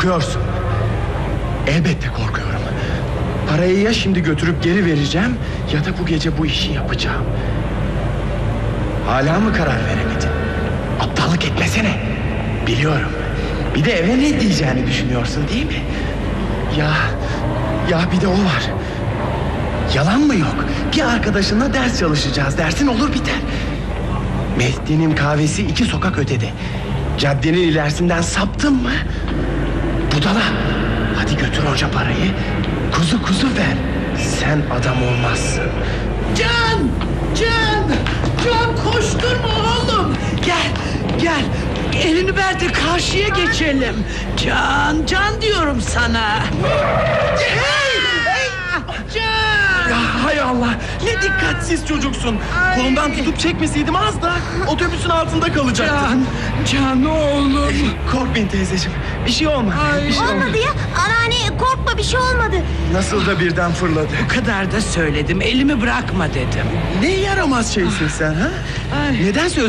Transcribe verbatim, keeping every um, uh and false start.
Korkuyorsun. Elbette korkuyorum. Parayı ya şimdi götürüp geri vereceğim, ya da bu gece bu işi yapacağım. Hala mı karar veremedin? Aptallık etmesene. Biliyorum. Bir de eve ne diyeceğini düşünüyorsun değil mi? Ya, ya bir de o var. Yalan mı yok? Bir arkadaşınla ders çalışacağız dersin, olur biter. Mehdi'nin kahvesi iki sokak ötede. Caddenin ilerisinden saptın mı budala. Hadi götür hoca parayı. Kuzu kuzu ver. Sen adam olmazsın. Can! Can! Can, koşturma oğlum. Gel, gel. Elini ver de karşıya geçelim. Can, Can diyorum sana. Hey! Can! Ya hay Allah, ne dikkatsiz çocuksun. Ay. Kolundan tutup çekmeseydim az da otobüsün altında kalacaktın. Can, Can oğlum. Korkmayın teyzeciğim, bir şey olmadı. Ay. Bir şey olmadı. Olmadı ya. Anneanne korkma, bir şey olmadı. Nasıl da birden fırladı. Bu kadar da söyledim, elimi bırakma dedim. Ne yaramaz şeysin sen ha? Ay. Neden söz